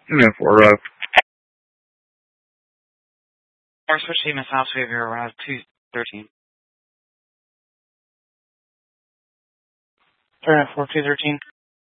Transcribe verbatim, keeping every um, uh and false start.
No, for uh, Or especially Miss House, we have here around two thirteen. Turn at four two thirteen.